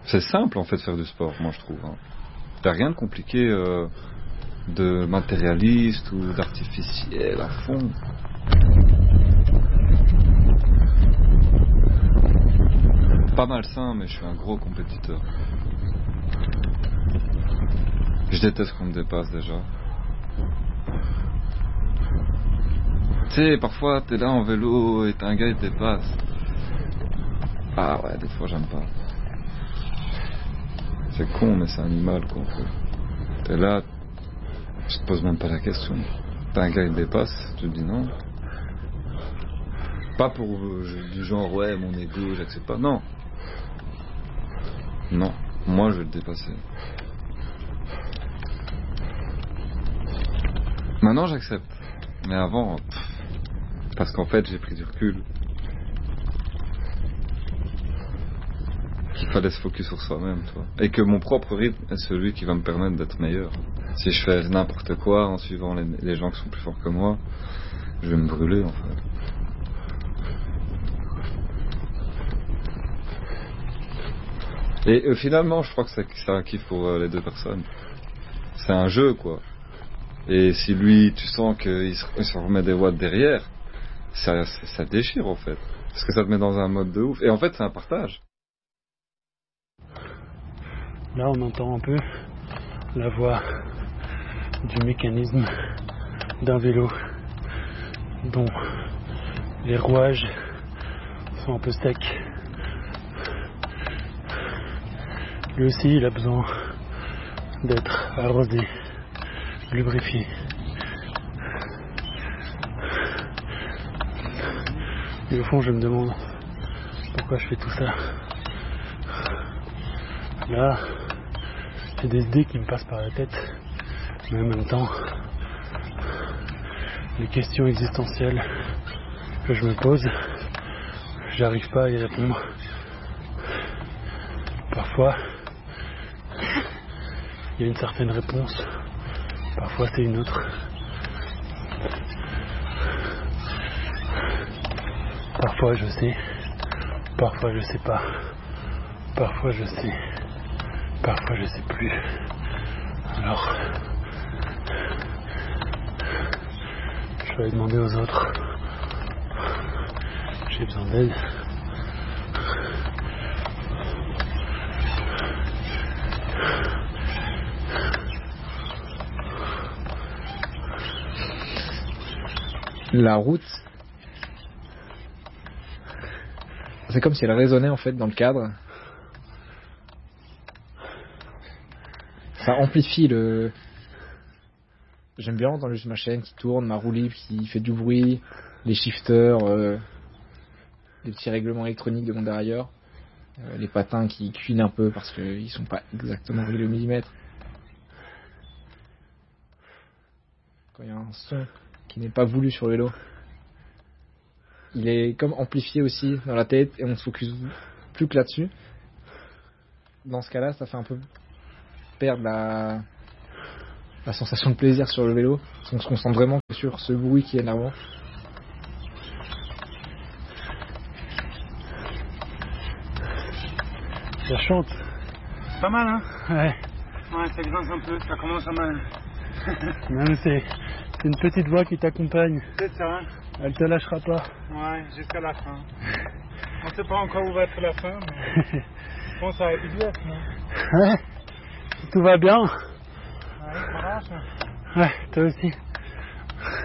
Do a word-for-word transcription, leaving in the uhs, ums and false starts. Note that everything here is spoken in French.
C'est simple en fait de faire du sport, moi je trouve. Hein. T'as rien de compliqué, euh, de matérialiste ou d'artificiel à fond. Pas malsain, mais je suis un gros compétiteur. Je déteste qu'on me dépasse déjà. Tu sais, parfois t'es là en vélo et t'as un gars qui te dépasse. Ah ouais, des fois j'aime pas. C'est con, mais c'est animal quoi. T'es là, tu te poses même pas la question. T'as un gars qui te dépasse, tu te dis non. Pas pour euh, du genre ouais mon ego, j'accepte pas. Non. Non, moi je vais le dépasser. Maintenant j'accepte. Mais avant, pff, parce qu'en fait j'ai pris du recul. Qu'il fallait se focus sur soi-même, toi. Et que mon propre rythme est celui qui va me permettre d'être meilleur. Si je fais n'importe quoi en suivant les, les gens qui sont plus forts que moi, je vais me brûler en fait. Et euh, finalement, je crois que c'est, c'est un kiff pour euh, les deux personnes. C'est un jeu, quoi. Et si lui, tu sens qu'il se, il se remet des watts derrière, ça, ça déchire en fait. Parce que ça te met dans un mode de ouf. Et en fait, c'est un partage. Là, on entend un peu la voix du mécanisme d'un vélo dont les rouages sont un peu secs. Lui aussi, il a besoin d'être arrosé, lubrifié. Et au fond, je me demande pourquoi je fais tout ça. Là, j'ai des idées qui me passent par la tête, mais en même temps, les questions existentielles que je me pose, j'arrive pas à y répondre. Parfois, il y a une certaine réponse, parfois c'est une autre. Parfois je sais, parfois je sais pas, parfois je sais, parfois je sais plus. Alors, je vais aller demander aux autres. J'ai besoin d'aide. La route, c'est comme si elle résonnait en fait dans le cadre. Ça amplifie le... J'aime bien entendre juste ma chaîne qui tourne, ma roue libre qui fait du bruit, les shifters, euh, les petits règlements électroniques de mon derrière, euh, les patins qui cuinent un peu parce qu'ils sont pas exactement réglés au millimètre. Quand il y a un son qui n'est pas voulu sur le vélo, il est comme amplifié aussi dans la tête et on se focus plus que là-dessus. Dans ce cas-là, ça fait un peu perdre la, la sensation de plaisir sur le vélo. On se concentre vraiment sur ce bruit qui est en avant. Ça chante. C'est pas mal, hein? Ouais. Ouais, ça grince un peu, ça commence à mal. Même c'est, c'est une petite voix qui t'accompagne. C'est ça, hein? Elle te lâchera pas. Ouais, jusqu'à la fin. On sait pas encore où va être la fin, mais je pense que ça va être bien, non? Ouais. Si tout va bien. Ouais, ça marche. Ouais, toi aussi.